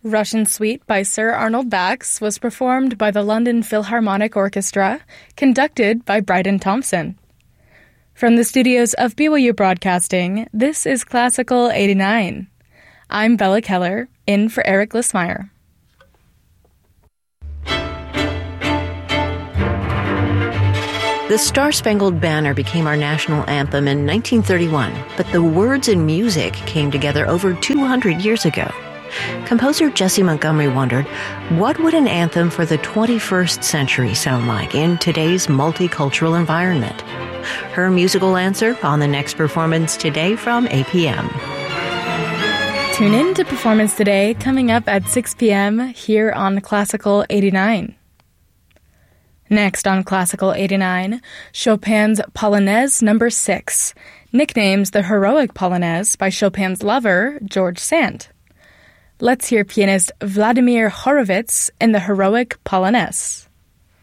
Russian Suite by Sir Arnold Bax was performed by the London Philharmonic Orchestra, conducted by Bryden Thompson. From the studios of BYU Broadcasting, this is Classical 89. I'm Bella Keller, in for Eric Lismeyer. The Star-Spangled Banner became our national anthem in 1931, but the words and music came together over 200 years ago. Composer Jessie Montgomery wondered, what would an anthem for the 21st century sound like in today's multicultural environment? Her musical answer on the next Performance Today from APM. Tune in to Performance Today coming up at 6 p.m. here on Classical 89. Next on Classical 89, Chopin's Polonaise No. 6, nicknamed the Heroic Polonaise by Chopin's lover, George Sand. Let's hear pianist Vladimir Horowitz in the Heroic Polonaise.